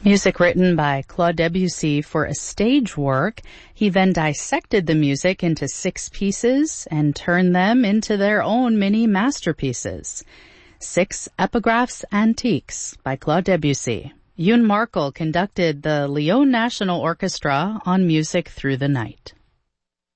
Music written by Claude Debussy for a stage work. He then dissected the music into 6 pieces and turned them into their own mini masterpieces. 6 Epigraphs Antiques by Claude Debussy. Yoon Markel conducted the Lyon National Orchestra on Music Through the Night.